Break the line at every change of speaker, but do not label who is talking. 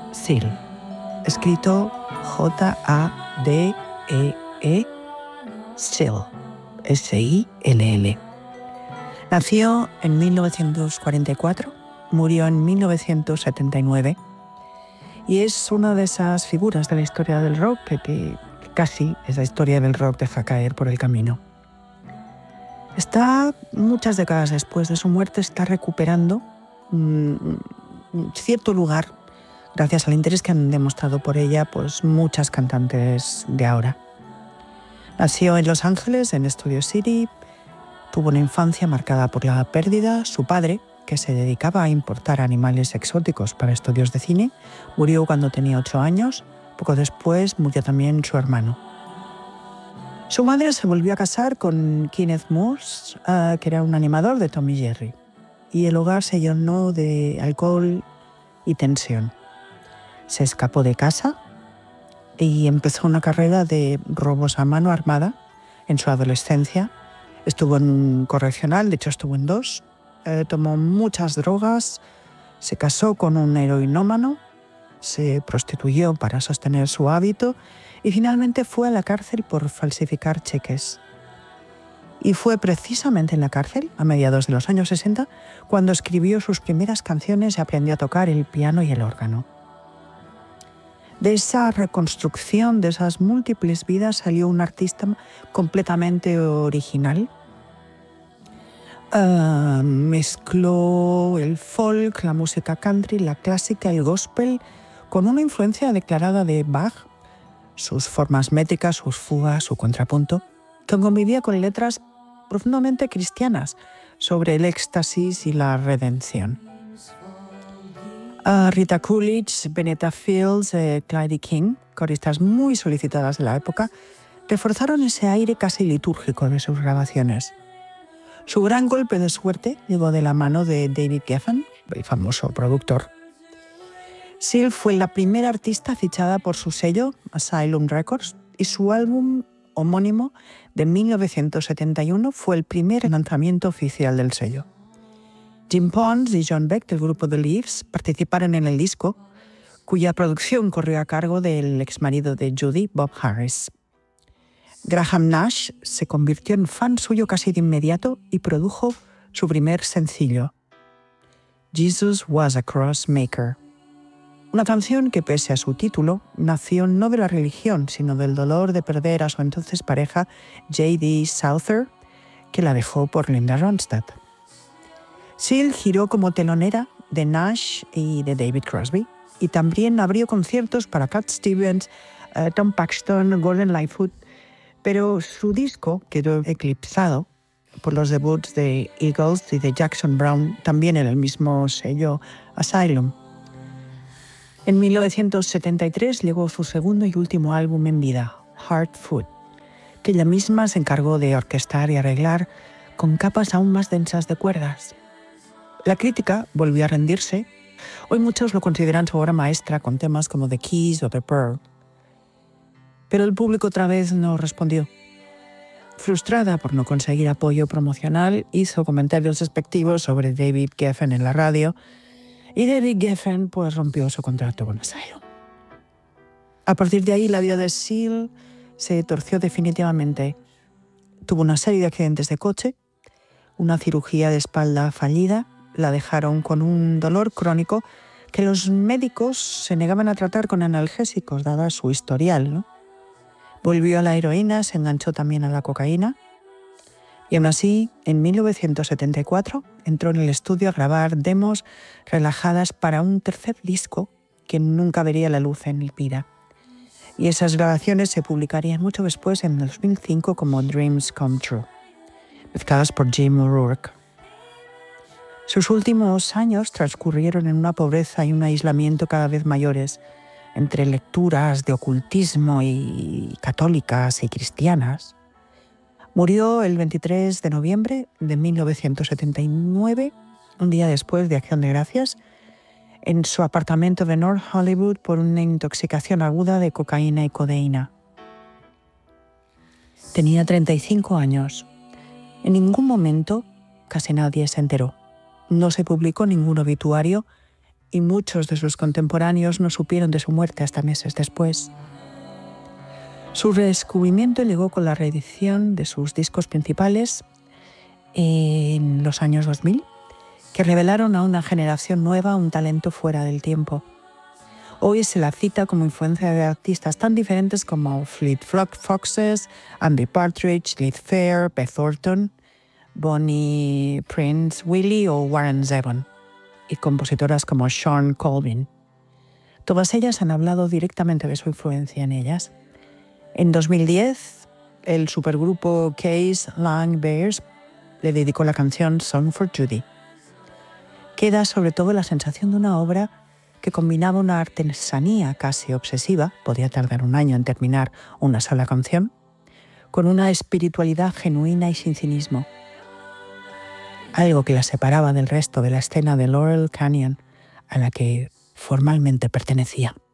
Seal, escrito J-A-D-E-E, Still, S-I-L-L. Nació en 1944, murió en 1979 y es una de esas figuras de la historia del rock que casi esa historia del rock deja caer por el camino. Muchas décadas después de su muerte, está recuperando cierto lugar gracias al interés que han demostrado por ella pues, muchas cantantes de ahora. Nació en Los Ángeles, en Studio City, tuvo una infancia marcada por la pérdida. Su padre, que se dedicaba a importar animales exóticos para estudios de cine, murió cuando tenía 8 años. Poco después murió también su hermano. Su madre se volvió a casar con Kenneth Morse, que era un animador de Tom y Jerry, y el hogar se llenó de alcohol y tensión. Se escapó de casa y empezó una carrera de robos a mano armada en su adolescencia. Estuvo en un correccional, de hecho estuvo en 2, tomó muchas drogas, se casó con un heroinómano, se prostituyó para sostener su hábito y finalmente fue a la cárcel por falsificar cheques. Y fue precisamente en la cárcel, a mediados de los años 60, cuando escribió sus primeras canciones y aprendió a tocar el piano y el órgano. De esa reconstrucción, de esas múltiples vidas, salió un artista completamente original. Mezcló el folk, la música country, la clásica, el gospel, con una influencia declarada de Bach, sus formas métricas, sus fugas, su contrapunto, que convivía con letras profundamente cristianas sobre el éxtasis y la redención. Rita Coolidge, Benetta Fields, Clyde King, coristas muy solicitadas de la época, reforzaron ese aire casi litúrgico de sus grabaciones. Su gran golpe de suerte llegó de la mano de David Geffen, el famoso productor. Seal fue la primera artista fichada por su sello, Asylum Records, y su álbum homónimo de 1971 fue el primer lanzamiento oficial del sello. Jim Pons y John Beck, del grupo The Leaves, participaron en el disco, cuya producción corrió a cargo del exmarido de Judy, Bob Harris. Graham Nash se convirtió en fan suyo casi de inmediato y produjo su primer sencillo, Jesus Was a Crossmaker. Una canción que, pese a su título, nació no de la religión, sino del dolor de perder a su entonces pareja J.D. Souther, que la dejó por Linda Ronstadt. Seal giró como telonera de Nash y de David Crosby, y también abrió conciertos para Cat Stevens, Tom Paxton, Gordon Lightfoot, pero su disco quedó eclipsado por los debuts de Eagles y de Jackson Browne, también en el mismo sello Asylum. En 1973 llegó su segundo y último álbum en vida, Hard Food, que ella misma se encargó de orquestar y arreglar con capas aún más densas de cuerdas. La crítica volvió a rendirse. Hoy muchos lo consideran su obra maestra con temas como The Keys o The Pearl. Pero el público otra vez no respondió. Frustrada por no conseguir apoyo promocional, hizo comentarios despectivos sobre David Geffen en la radio, y David Geffen pues rompió su contrato con Asylum. A partir de ahí la vida de Seal se torció definitivamente. Tuvo una serie de accidentes de coche, una cirugía de espalda fallida, la dejaron con un dolor crónico que los médicos se negaban a tratar con analgésicos, dada su historial, ¿no? Volvió a la heroína, se enganchó también a la cocaína y aún así, en 1974, entró en el estudio a grabar demos relajadas para un tercer disco que nunca vería la luz en vida. Y esas grabaciones se publicarían mucho después, en 2005, como Dreams Come True, mezcladas por Jim O'Rourke. Sus últimos años transcurrieron en una pobreza y un aislamiento cada vez mayores, entre lecturas de ocultismo y católicas y cristianas. Murió el 23 de noviembre de 1979, un día después de Acción de Gracias, en su apartamento de North Hollywood por una intoxicación aguda de cocaína y codeína. Tenía 35 años. En ningún momento casi nadie se enteró. No se publicó ningún obituario y muchos de sus contemporáneos no supieron de su muerte hasta meses después. Su redescubrimiento llegó con la reedición de sus discos principales en los años 2000, que revelaron a una generación nueva un talento fuera del tiempo. Hoy se la cita como influencia de artistas tan diferentes como Fleet Foxes, Andy Partridge, Liz Phair, Beth Orton, Bonnie Prince Willie o Warren Zevon, y compositoras como Shawn Colvin. Todas ellas han hablado directamente de su influencia en ellas. En 2010, el supergrupo Case Lang Bears le dedicó la canción Song for Judy. Queda sobre todo la sensación de una obra que combinaba una artesanía casi obsesiva, podía tardar un año en terminar una sola canción, con una espiritualidad genuina y sin cinismo. Algo que la separaba del resto de la escena de Laurel Canyon, a la que formalmente pertenecía.